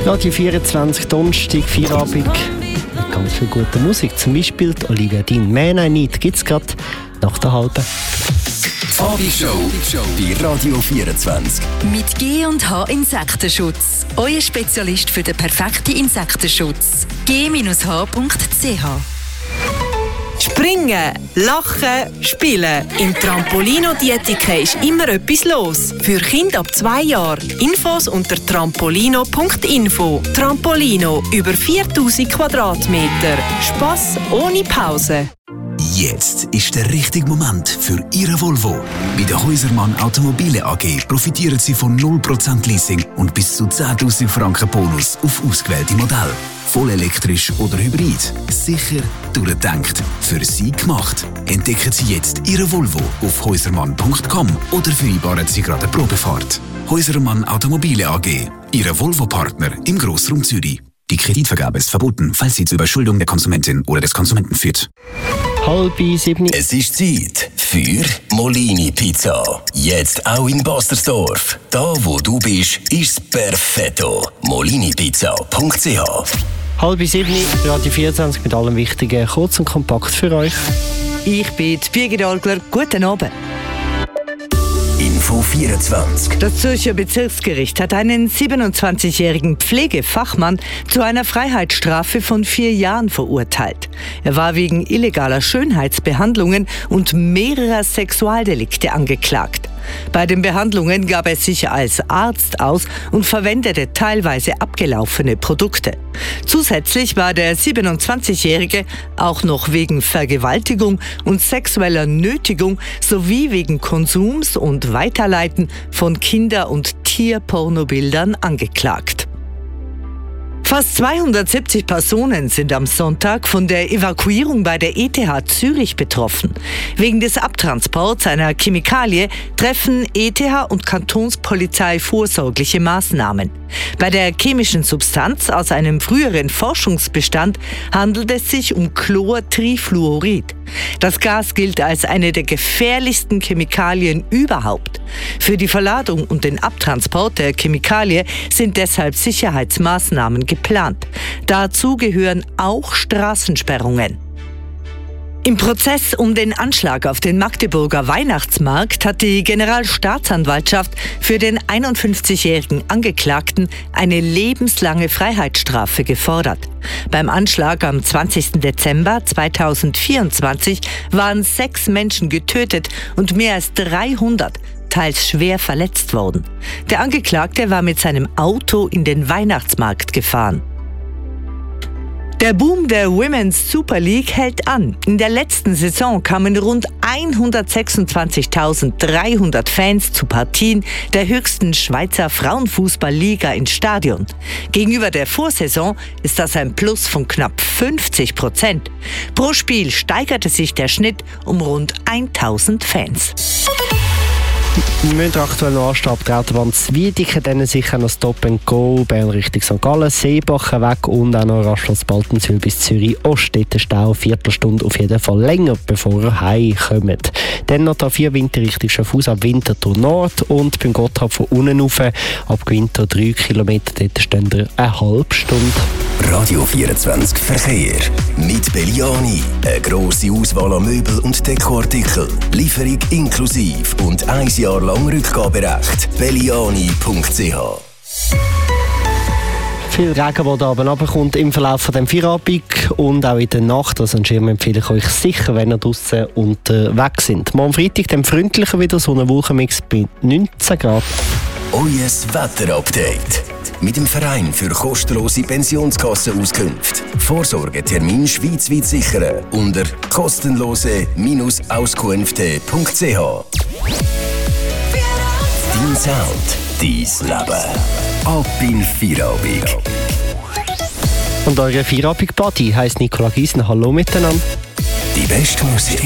Radio 24, Donnerstag, Feierabend. Mit ganz viel guter Musik. Zum Beispiel die Olivia Dean. «Man I Need» gibt es gerade nach der halben. Abishow bei Radio 24. Mit G&H Insektenschutz. Euer Spezialist für den perfekten Insektenschutz. g-h.ch. Springen, lachen, spielen. Im Trampolino Dietika ist immer etwas los. Für Kinder ab 2 Jahren. Infos unter trampolino.info. Trampolino, über 4000 Quadratmeter. Spass ohne Pause. Jetzt ist der richtige Moment für Ihre Volvo. Bei der Häusermann Automobile AG profitieren Sie von 0% Leasing und bis zu 10'000 Franken Bonus auf ausgewählte Modelle. Voll elektrisch oder hybrid. Sicher, durchgedacht, für Sie gemacht. Entdecken Sie jetzt Ihre Volvo auf häusermann.com oder vereinbaren Sie gerade eine Probefahrt. Häusermann Automobile AG, Ihre Volvo-Partner im Grossraum Zürich. Die Kreditvergabe ist verboten, falls sie zur Überschuldung der Konsumentin oder des Konsumenten führt. 6:30. Es ist Zeit für Molini Pizza. Jetzt auch in Bastersdorf. Da, wo du bist, ist's perfetto. molinipizza.ch. 6:30, Radio 24 mit allem Wichtigen, kurz und kompakt für euch. Ich bin Birgit Algler. Guten Abend. Info 24. Das Zürcher Bezirksgericht hat einen 27-jährigen Pflegefachmann zu einer Freiheitsstrafe von 4 Jahren verurteilt. Er war wegen illegaler Schönheitsbehandlungen und mehrerer Sexualdelikte angeklagt. Bei den Behandlungen gab er sich als Arzt aus und verwendete teilweise abgelaufene Produkte. Zusätzlich war der 27-Jährige auch noch wegen Vergewaltigung und sexueller Nötigung sowie wegen Konsums und Weiterleiten von Kinder- und Tierpornobildern angeklagt. Fast 270 Personen sind am Sonntag von der Evakuierung bei der ETH Zürich betroffen. Wegen des Abtransports einer Chemikalie treffen ETH und Kantonspolizei vorsorgliche Maßnahmen. Bei der chemischen Substanz aus einem früheren Forschungsbestand handelt es sich um Chlortrifluorid. Das Gas gilt als eine der gefährlichsten Chemikalien überhaupt. Für die Verladung und den Abtransport der Chemikalie sind deshalb Sicherheitsmaßnahmen geplant. Dazu gehören auch Straßensperrungen. Im Prozess um den Anschlag auf den Magdeburger Weihnachtsmarkt hat die Generalstaatsanwaltschaft für den 51-jährigen Angeklagten eine lebenslange Freiheitsstrafe gefordert. Beim Anschlag am 20. Dezember 2024 waren 6 Menschen getötet und mehr als 300 teils schwer verletzt worden. Der Angeklagte war mit seinem Auto in den Weihnachtsmarkt gefahren. Der Boom der Women's Super League hält an. In der letzten Saison kamen rund 126.300 Fans zu Partien der höchsten Schweizer Frauenfußballliga ins Stadion. Gegenüber der Vorsaison ist das ein Plus von knapp 50%. Pro Spiel steigerte sich der Schnitt um rund 1.000 Fans. Wir müssen aktuell noch anstehen, ab der Autobahn Zwiedingen, dann sicher noch Stop and Go, Bern Richtung St. Gallen, Seebachen weg und auch noch Rastplatz Baltenswil bis Zürich Ost, dort Stau, Viertelstunde auf jeden Fall länger, bevor ihr heimkommt. Dann noch der 4 Winter Richtung Schaffhausen ab Winterthur Nord und beim Gotthard von unten rauf, ab Winter 3 Kilometer, dort stehen ihr eine halbe Stunde. Radio 24 Verkehr. Mit Belliani. Eine grosse Auswahl an Möbel und Dekoartikeln. Lieferung inklusiv und 1 Jahr lang Rückgaberecht. Belliani.ch. Viel Regen, der da oben runterkommt im Verlauf von dem Feierabend und auch in der Nacht. Also einen Schirm empfehle ich euch sicher, wenn ihr draussen unterwegs sind. Morgen Freitag dann freundlicher wieder, so ein Wochenmix bei 19 Grad. Euer Wetterupdate. Mit dem Verein für kostenlose Pensionskassenauskünfte. Vorsorgetermin schweizweit sichern unter kostenlose-auskünfte.ch. Dein Sound, dein Leben. Ab in Feierabend. Und eure Feierabend-Party heisst Nicola Giesen. Hallo miteinander. Die beste Musik